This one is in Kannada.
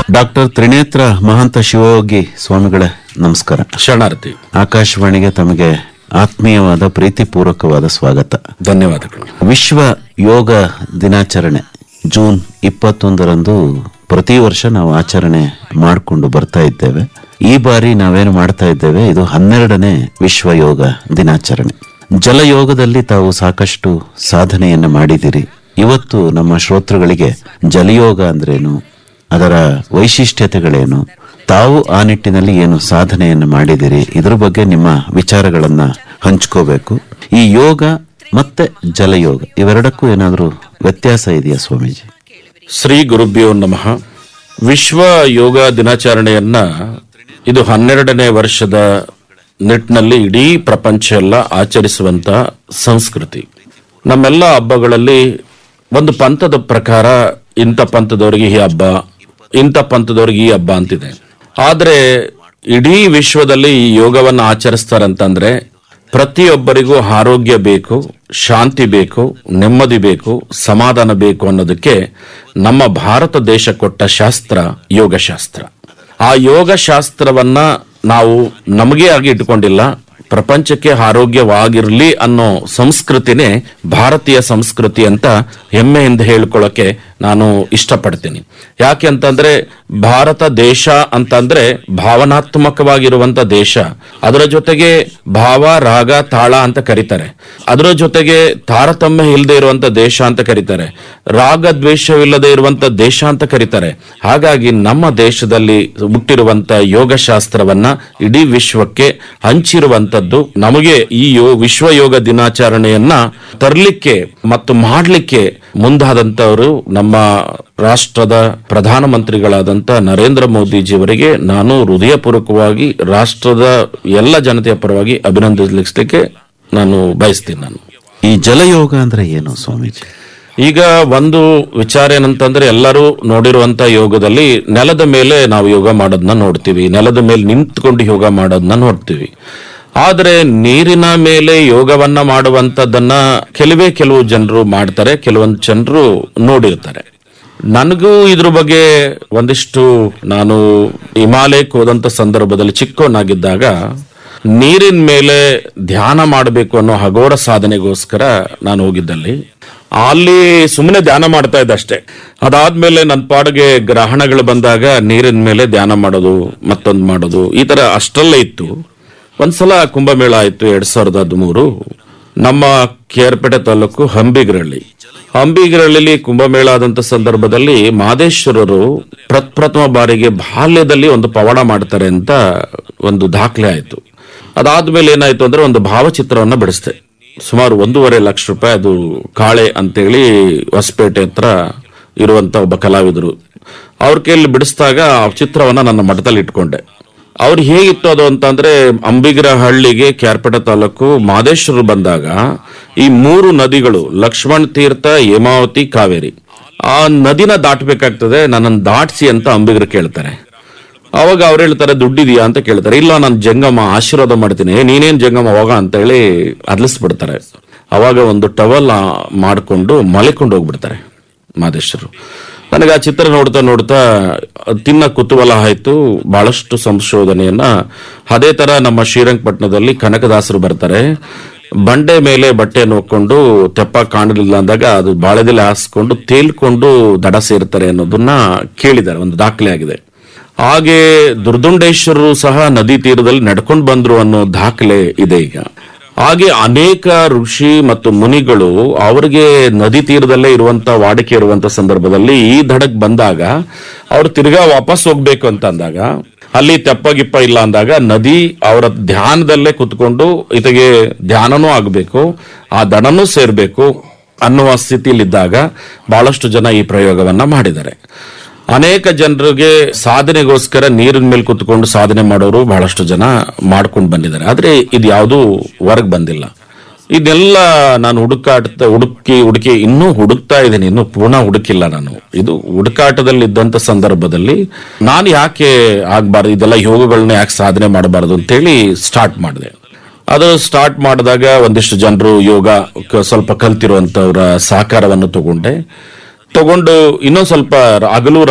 ಡಾಕ್ಟರ್ ತ್ರಿನೇತ್ರ ಮಹಾಂತ ಶಿವಯೋಗಿ ಸ್ವಾಮಿಗಳೇ ನಮಸ್ಕಾರ. ಶರಣಾರ್ಥಿ. ಆಕಾಶವಾಣಿಗೆ ತಮಗೆ ಆತ್ಮೀಯವಾದ ಪ್ರೀತಿಪೂರ್ವಕವಾದ ಸ್ವಾಗತ. ಧನ್ಯವಾದಗಳು. ವಿಶ್ವ ಯೋಗ ದಿನಾಚರಣೆ ಜೂನ್ 21ರಂದು ಪ್ರತಿ ವರ್ಷ ನಾವು ಆಚರಣೆ ಮಾಡಿಕೊಂಡು ಬರ್ತಾ ಇದ್ದೇವೆ. ಈ ಬಾರಿ ನಾವೇನು ಮಾಡ್ತಾ ಇದ್ದೇವೆ, ಇದು 12ನೇ ವಿಶ್ವ ಯೋಗ ದಿನಾಚರಣೆ. ಜಲಯೋಗದಲ್ಲಿ ತಾವು ಸಾಕಷ್ಟು ಸಾಧನೆಯನ್ನು ಮಾಡಿದಿರಿ. ಇವತ್ತು ನಮ್ಮ ಶ್ರೋತೃಗಳಿಗೆ ಜಲಯೋಗ ಅಂದ್ರೇನು, ಅದರ ವೈಶಿಷ್ಟ್ಯತೆಗಳೇನು, ತಾವು ಆ ನಿಟ್ಟಿನಲ್ಲಿ ಏನು ಸಾಧನೆಯನ್ನು ಮಾಡಿದಿರಿ, ಇದ್ರ ಬಗ್ಗೆ ನಿಮ್ಮ ವಿಚಾರಗಳನ್ನ ಹಂಚ್ಕೋಬೇಕು. ಈ ಯೋಗ ಮತ್ತೆ ಜಲಯೋಗ ಇವೆರಡಕ್ಕೂ ಏನಾದರೂ ವ್ಯತ್ಯಾಸ ಇದೆಯಾ ಸ್ವಾಮೀಜಿ? ಶ್ರೀ ಗುರುಭ್ಯೋ ನಮಃ. ವಿಶ್ವ ಯೋಗ ದಿನಾಚರಣೆಯನ್ನ ಇದು 12ನೇ ವರ್ಷದ ನಿಟ್ಟಿನಲ್ಲಿ ಇಡೀ ಪ್ರಪಂಚ ಎಲ್ಲ ಆಚರಿಸುವಂತ ಸಂಸ್ಕೃತಿ. ನಮ್ಮೆಲ್ಲ ಹಬ್ಬಗಳಲ್ಲಿ ಒಂದು ಪಂಥದ ಪ್ರಕಾರ ಇಂಥ ಪಂಥದವರಿಗೆ ಈ ಹಬ್ಬ, ಇಂಥ ಪಂಥದವ್ರಿಗೆ ಈ ಹಬ್ಬ ಅಂತಿದೆ. ಆದ್ರೆ ಇಡೀ ವಿಶ್ವದಲ್ಲಿ ಈ ಯೋಗವನ್ನು ಆಚರಿಸ್ತಾರಂತಂದ್ರೆ ಪ್ರತಿಯೊಬ್ಬರಿಗೂ ಆರೋಗ್ಯ ಬೇಕು, ಶಾಂತಿ ಬೇಕು, ನೆಮ್ಮದಿ ಬೇಕು, ಸಮಾಧಾನ ಬೇಕು ಅನ್ನೋದಕ್ಕೆ ನಮ್ಮ ಭಾರತ ದೇಶ ಕೊಟ್ಟ ಶಾಸ್ತ್ರ ಯೋಗಶಾಸ್ತ್ರ. ಆ ಯೋಗಶಾಸ್ತ್ರವನ್ನ ನಾವು ನಮಗೆ ಆಗಿ ಇಟ್ಕೊಂಡಿಲ್ಲ, ಪ್ರಪಂಚಕ್ಕೆ ಆರೋಗ್ಯವಾಗಿರ್ಲಿ ಅನ್ನೋ ಸಂಸ್ಕೃತಿನೇ ಭಾರತೀಯ ಸಂಸ್ಕೃತಿ ಅಂತ ಹೆಮ್ಮೆಯಿಂದ ಹೇಳ್ಕೊಳ್ಳೋಕೆ ನಾನು ಇಷ್ಟಪಡ್ತೀನಿ. ಯಾಕೆ ಅಂತಂದ್ರೆ ಭಾರತ ದೇಶ ಅಂತಂದ್ರೆ ಭಾವನಾತ್ಮಕವಾಗಿರುವಂತ ದೇಶ. ಅದರ ಜೊತೆಗೆ ಭಾವ, ರಾಗ, ತಾಳ ಅಂತ ಕರೀತಾರೆ. ಅದರ ಜೊತೆಗೆ ತಾರತಮ್ಯ ಇಲ್ಲದೆ ಇರುವಂತ ದೇಶ ಅಂತ ಕರೀತಾರೆ. ರಾಗ ದ್ವೇಷವಿಲ್ಲದೆ ಇರುವಂತ ದೇಶ ಅಂತ ಕರೀತಾರೆ. ಹಾಗಾಗಿ ನಮ್ಮ ದೇಶದಲ್ಲಿ ಹುಟ್ಟಿರುವಂತ ಯೋಗಶಾಸ್ತ್ರವನ್ನ ಇಡೀ ವಿಶ್ವಕ್ಕೆ ಹಂಚಿರುವಂತದ್ದು. ನಮಗೆ ಈ ವಿಶ್ವ ಯೋಗ ದಿನಾಚರಣೆಯನ್ನ ತರಲಿಕ್ಕೆ ಮತ್ತು ಮಾಡಲಿಕ್ಕೆ ಮುಂದಾದಂತವರು ನಮ್ಮ ರಾಷ್ಟ್ರದ ಪ್ರಧಾನಮಂತ್ರಿಗಳಾದಂತ ನರೇಂದ್ರ ಮೋದಿಜಿಯವರಿಗೆ ನಾನು ಹೃದಯಪೂರ್ವಕವಾಗಿ ರಾಷ್ಟ್ರದ ಎಲ್ಲ ಜನತೆಯ ಪರವಾಗಿ ಅಭಿನಂದಿಸಲಿಕ್ಕೆ ನಾನು ಬಯಸ್ತೀನಿ. ಈ ಜಲಯೋಗ ಅಂದ್ರೆ ಏನು ಸ್ವಾಮೀಜಿ? ಈಗ ಒಂದು ವಿಚಾರ ಏನಂತಂದ್ರೆ, ಎಲ್ಲರೂ ನೋಡಿರುವಂತ ಯೋಗದಲ್ಲಿ ನೆಲದ ಮೇಲೆ ನಾವು ಯೋಗ ಮಾಡೋದನ್ನ ನೋಡ್ತೀವಿ, ನೆಲದ ಮೇಲೆ ನಿಂತ್ಕೊಂಡು ಯೋಗ ಮಾಡೋದನ್ನ ನೋಡ್ತೀವಿ. ಆದ್ರೆ ನೀರಿನ ಮೇಲೆ ಯೋಗವನ್ನ ಮಾಡುವಂತದ್ದನ್ನ ಕೆಲವು ಜನರು ಮಾಡ್ತಾರೆ, ಕೆಲವೊಂದು ಜನರು ನೋಡಿರ್ತಾರೆ. ನನಗೂ ಇದ್ರ ಬಗ್ಗೆ ಒಂದಿಷ್ಟು, ನಾನು ಹಿಮಾಲಯಕ್ಕೆ ಹೋದಂತ ಸಂದರ್ಭದಲ್ಲಿ ಚಿಕ್ಕವನಾಗಿದ್ದಾಗ ನೀರಿನ ಮೇಲೆ ಧ್ಯಾನ ಮಾಡಬೇಕು ಅನ್ನೋ ಹಗೋರ ಸಾಧನೆಗೋಸ್ಕರ ನಾನು ಹೋಗಿದ್ದಲ್ಲಿ ಅಲ್ಲಿ ಸುಮ್ಮನೆ ಧ್ಯಾನ ಮಾಡ್ತಾ ಇದ್ದೆ ಅಷ್ಟೇ. ಅದಾದ್ಮೇಲೆ ನನ್ನ ಪಾಡಿಗೆ ಗ್ರಹಣಗಳು ಬಂದಾಗ ನೀರಿನ ಮೇಲೆ ಧ್ಯಾನ ಮಾಡೋದು, ಮತ್ತೊಂದು ಮಾಡೋದು, ಈ ತರ ಅಷ್ಟಲ್ಲೇ ಇತ್ತು. ಒಂದ್ಸಲ ಕುಂಭಮೇಳ ಆಯ್ತು 2013. ನಮ್ಮ ಕೇರ್ಪೇಟೆ ತಾಲೂಕು ಹಂಬಿಗರಳ್ಳಿ ಕುಂಭಮೇಳ ಆದಂತ ಸಂದರ್ಭದಲ್ಲಿ ಮಹದೇಶ್ವರರು ಪ್ರಥಮ ಬಾರಿಗೆ ಬಾಲ್ಯದಲ್ಲಿ ಒಂದು ಪವಾಡ ಮಾಡ್ತಾರೆ ಅಂತ ಒಂದು ದಾಖಲೆ ಆಯ್ತು. ಅದಾದ್ಮೇಲೆ ಏನಾಯ್ತು ಅಂದ್ರೆ ಒಂದು ಭಾವಚಿತ್ರವನ್ನ ಬಿಡಿಸ್ದೆ. ಸುಮಾರು 1.5 ಲಕ್ಷ ರೂಪಾಯಿ. ಅದು ಕಾಳೆ ಅಂತೇಳಿ ಹೊಸಪೇಟೆ ಹತ್ರ ಇರುವಂತ ಒಬ್ಬ ಕಲಾವಿದರು, ಅವ್ರ ಕೈಯಲ್ಲಿ ಬಿಡಿಸಿದಾಗ ಆ ಚಿತ್ರವನ್ನ ನನ್ನ ಮಠದಲ್ಲಿ ಇಟ್ಕೊಂಡೆ. ಅವ್ರು ಹೇಗಿತ್ತು ಅದು ಅಂತಂದ್ರೆ, ಅಂಬಿಗರಹಳ್ಳಿಗೆ ಕೇರ್ಪೇಟೆ ತಾಲೂಕು ಮಹದೇಶ್ವರರು ಬಂದಾಗ ಈ 3 ನದಿಗಳು ಲಕ್ಷ್ಮಣ ತೀರ್ಥ, ಹೇಮಾವತಿ, ಕಾವೇರಿ, ಆ ನದಿನ ದಾಟಬೇಕಾಗ್ತದೆ, ನನ್ನನ್ನು ದಾಟಿಸಿ ಅಂತ ಅಂಬಿಗರು ಕೇಳ್ತಾರೆ. ಅವಾಗ ಅವ್ರು ಹೇಳ್ತಾರೆ, ದುಡ್ಡಿದೆಯಾ ಅಂತ ಕೇಳ್ತಾರೆ. ಇಲ್ಲ, ನಾನು ಜಂಗಮ ಆಶೀರ್ವಾದ ಮಾಡ್ತೀನಿ, ನೀನೇನ್ ಜಂಗಮ ಹೋಗ ಅಂತ ಹೇಳಿ ಅದ್ಲಿಸ್ಬಿಡ್ತಾರೆ. ಅವಾಗ ಒಂದು ಟವಲ್ ಮಾಡ್ಕೊಂಡು ಮಲೆಕೊಂಡು ಹೋಗ್ಬಿಡ್ತಾರೆ ಮಹದೇಶ್ವರರು. ನನಗೆ ಆ ಚಿತ್ರ ನೋಡ್ತಾ ತಿನ್ನ ಕುತೂಹಲ ಆಯ್ತು. ಬಹಳಷ್ಟು ಸಂಶೋಧನೆಯನ್ನ, ಅದೇ ತರ ನಮ್ಮ ಶ್ರೀರಂಗಪಟ್ಟಣದಲ್ಲಿ ಕನಕದಾಸರು ಬರ್ತಾರೆ, ಬಂಡೆ ಮೇಲೆ ಬಟ್ಟೆಯನ್ನು ಹಾಕೊಂಡು ತೆಪ್ಪ ಕಾಣಲಿಲ್ಲ ಅಂದಾಗ ಅದು ಬಾಳೆದೆಲೆ ಹಾಸ್ಕೊಂಡು ತೇಲ್ಕೊಂಡು ದಡ ಸೇರ್ತಾರೆ ಅನ್ನೋದನ್ನ ಕೇಳಿದ್ದಾರೆ, ಒಂದು ದಾಖಲೆ ಆಗಿದೆ. ಹಾಗೆ ದುರ್ದುಂಡೇಶ್ವರರು ಸಹ ನದಿ ತೀರದಲ್ಲಿ ನಡ್ಕೊಂಡು ಬಂದ್ರು ಅನ್ನೋ ದಾಖಲೆ ಇದೆ ಈಗ. ಹಾಗೆ ಅನೇಕ ಋಷಿ ಮತ್ತು ಮುನಿಗಳು ಅವರಿಗೆ ನದಿ ತೀರದಲ್ಲೇ ಇರುವಂತ ವಾಡಿಕೆ ಇರುವಂತ ಸಂದರ್ಭದಲ್ಲಿ ಈ ದಡಕ್ ಬಂದಾಗ ಅವ್ರು ತಿರ್ಗಾ ವಾಪಸ್ ಹೋಗ್ಬೇಕು ಅಂತ ಅಂದಾಗ, ಅಲ್ಲಿ ತೆಪ್ಪಗಿಪ್ಪ ಇಲ್ಲ ಅಂದಾಗ ನದಿ ಅವರ ಧ್ಯಾನದಲ್ಲೇ ಕುತ್ಕೊಂಡು ಇತಗೆ ಧ್ಯಾನನೂ ಆಗ್ಬೇಕು, ಆ ದಡನೂ ಸೇರ್ಬೇಕು ಅನ್ನುವ ಸ್ಥಿತಿಯಲ್ಲಿದ್ದಾಗ ಬಹಳಷ್ಟು ಜನ ಈ ಪ್ರಯೋಗವನ್ನ ಮಾಡಿದ್ದಾರೆ. ಅನೇಕ ಜನರಿಗೆ ಸಾಧನೆಗೋಸ್ಕರ ನೀರಿನ ಮೇಲೆ ಕುತ್ಕೊಂಡು ಸಾಧನೆ ಮಾಡೋರು ಬಹಳಷ್ಟು ಜನ ಮಾಡ್ಕೊಂಡು ಬಂದಿದ್ದಾರೆ. ಆದ್ರೆ ಇದು ಯಾವುದೂ ಹೊರಗೆ ಬಂದಿಲ್ಲ. ಇದೆಲ್ಲ ನಾನು ಹುಡುಕಿ ಇನ್ನೂ ಹುಡುಕ್ತಾ ಇದ್ದೀನಿ, ಇನ್ನೂ ಪೂರ್ಣ ಹುಡುಕಿಲ್ಲ ನಾನು. ಇದು ಹುಡುಕಾಟದಲ್ಲಿ ಇದ್ದಂತ ಸಂದರ್ಭದಲ್ಲಿ ನಾನು ಯಾಕೆ ಆಗ್ಬಾರ್ದು, ಇದೆಲ್ಲ ಯೋಗಗಳನ್ನ ಯಾಕೆ ಸಾಧನೆ ಮಾಡಬಾರ್ದು ಅಂತೇಳಿ ಸ್ಟಾರ್ಟ್ ಮಾಡಿದೆ. ಅದು ಸ್ಟಾರ್ಟ್ ಮಾಡಿದಾಗ ಒಂದಿಷ್ಟು ಜನರು ಯೋಗ ಸ್ವಲ್ಪ ಕಲ್ತಿರುವಂತವರ ಸಹಕಾರವನ್ನು ತಗೊಂಡು ಇನ್ನೊಂದು ಸ್ವಲ್ಪ ಹಗಲು